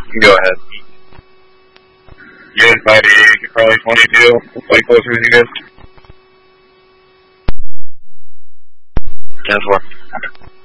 Go ahead. Unit 98, Charlie 22. Way closer as you guys. 10-4.